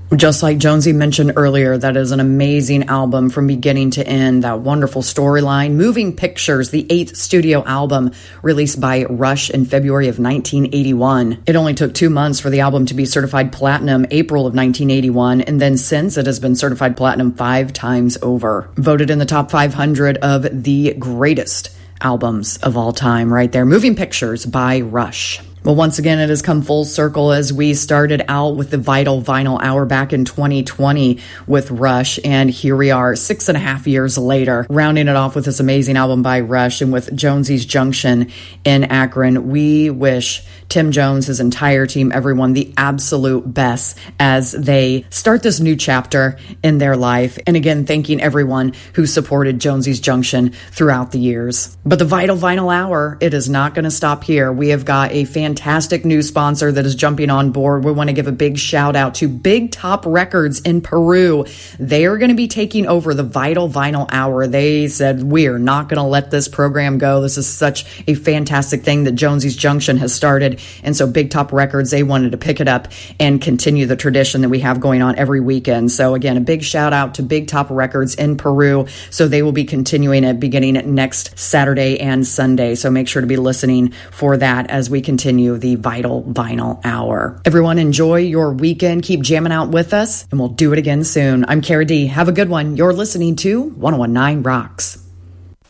Just like Jonesy mentioned earlier, that is an amazing album from beginning to end. That wonderful storyline. Moving Pictures, the 8th studio album released by Rush in February of 1981. It only took 2 months for the album to be certified platinum, April of 1981, and then since it has been certified platinum 5 times over. Voted in the top 500 of the greatest albums of all time right there. Moving Pictures by Rush. Well, once again, it has come full circle as we started out with the Vital Vinyl Hour back in 2020 with Rush. And here we are 6.5 years later, rounding it off with this amazing album by Rush and with Jonesy's Junction in Akron. We wish Tim Jones, his entire team, everyone, the absolute best as they start this new chapter in their life. And again, thanking everyone who supported Jonesy's Junction throughout the years. But the Vital Vinyl Hour, it is not going to stop here. We have got a fantastic new sponsor that is jumping on board. We want to give a big shout out to Big Top Records in Peru. They are going to be taking over the Vital Vinyl Hour. They said, we are not going to let this program go. This is such a fantastic thing that Jonesy's Junction has started. And so Big Top Records, they wanted to pick it up and continue the tradition that we have going on every weekend. So again, a big shout out to Big Top Records in Peru. So they will be continuing it beginning next Saturday and Sunday. So make sure to be listening for that as we continue the Vital Vinyl Hour. Everyone, enjoy your weekend. Keep jamming out with us, and we'll do it again soon. I'm Kara D. Have a good one. You're listening to 1019 Rocks.